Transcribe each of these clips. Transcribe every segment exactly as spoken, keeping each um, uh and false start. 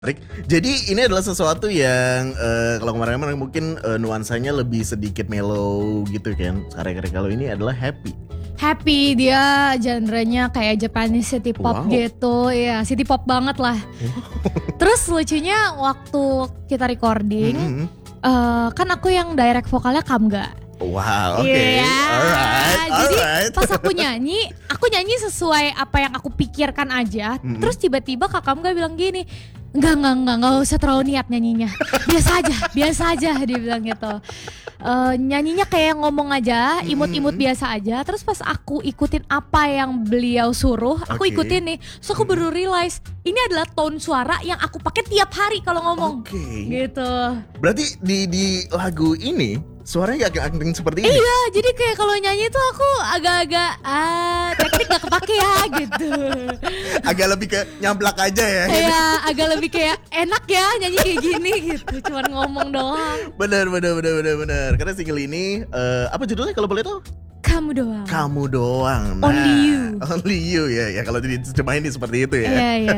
Jadi ini adalah sesuatu yang uh, kalau kemarin-kemarin mungkin uh, nuansanya lebih sedikit mellow gitu kan. Karya-karya kalau ini adalah happy. Happy, dia genre-nya kayak Japanese city pop wow. gitu. Ya, city pop banget lah. Terus lucunya waktu kita recording, mm-hmm. uh, kan aku yang direct vokalnya Kamga. Wow, oke. Okay. Yeah. Alright, Jadi alright. pas aku nyanyi, aku nyanyi sesuai apa yang aku pikirkan aja. Mm-hmm. Terus tiba-tiba Kak Kamga bilang gini, Enggak, enggak, enggak, enggak usah terlalu niat nyanyinya. Biasa aja, biasa aja dia bilang gitu. Uh, nyanyinya kayak ngomong aja, imut-imut biasa aja. Terus pas aku ikutin apa yang beliau suruh, aku okay. ikutin nih. So aku baru realize ini adalah tone suara yang aku pakai tiap hari kalau ngomong. Oke. Okay. Gitu. Berarti di di lagu ini suaranya gak acting seperti ini? Iya, jadi kayak kalau nyanyi tuh aku agak-agak ah teknik gak kepake ya gitu. Agak lebih ke nyamplak aja ya. Iya, agak lebih kayak enak ya nyanyi kayak gini gitu, cuman ngomong doang. Bener, bener, bener, bener, bener. Karena single ini uh, apa judulnya kalau boleh tahu? Kamu doang. Kamu doang. Nah, only you. Only you ya, ya kalau diterjemahin seperti itu ya. Iya, iya.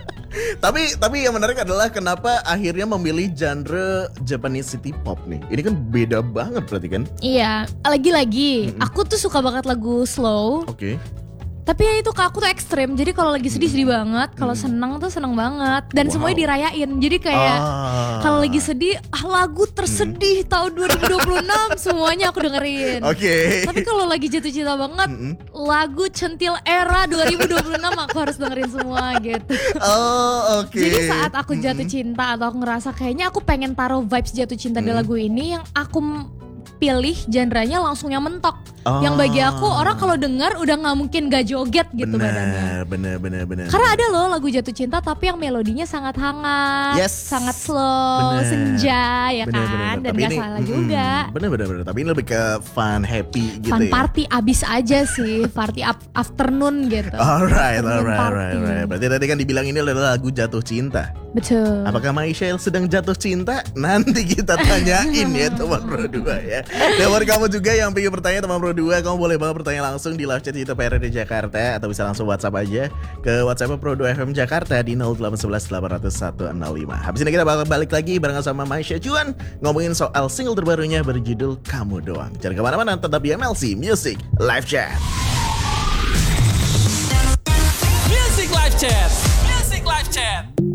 tapi tapi yang menarik adalah kenapa akhirnya memilih genre Japanese city pop nih. Ini kan beda banget berarti kan? Iya, lagi-lagi mm-hmm. aku tuh suka banget lagu slow. Oke. Okay. Tapi ya itu Kak, aku tuh ekstrim. Jadi kalau lagi sedih sedih banget, kalau hmm. senang tuh senang banget. Dan wow. semuanya dirayain. Jadi kayak ah. kalau lagi sedih, ah lagu tersedih hmm. tahun dua ribu dua puluh enam semuanya aku dengerin. Oke. Okay. Tapi kalau lagi jatuh cinta banget, hmm. lagu centil era dua ribu dua puluh enam aku harus dengerin semua gitu. Oh, oke. Okay. Jadi saat aku jatuh hmm. cinta atau aku ngerasa kayaknya aku pengen taruh vibes jatuh cinta hmm. di lagu ini, yang aku pilih genrenya langsung yang mentok. Oh. Yang bagi aku orang kalau dengar udah nggak mungkin gak joget gitu bener, badannya. Bener bener bener. Karena ada loh lagu jatuh cinta tapi yang melodinya sangat hangat, yes. sangat slow, bener. senja ya bener, kan, bener, bener. Dan tapi gak ini, salah hmm, juga. Bener bener bener. Tapi ini lebih ke fun, happy gitu fun ya. Fun party abis aja sih, party afternoon gitu. Alright, alright, alright, alright. Berarti tadi kan dibilang ini adalah lagu jatuh cinta. Betul. Apakah Maishel sedang jatuh cinta? Nanti kita tanyain ya teman Pro dua ya. Dan buat kamu juga yang pengen bertanya teman Pro dua, kamu boleh banget bertanya langsung di live chat P R D Jakarta atau bisa langsung WhatsApp aja ke WhatsApp Pro dua F M Jakarta di nol delapan satu satu delapan nol satu nol lima. Habis ini kita bakal balik lagi bareng sama Maisha Juan ngomongin soal single terbarunya berjudul Kamu Doang. Jangan kemana-mana, tetap di M L C Music Live Chat. Music Live Chat. Music Live Chat.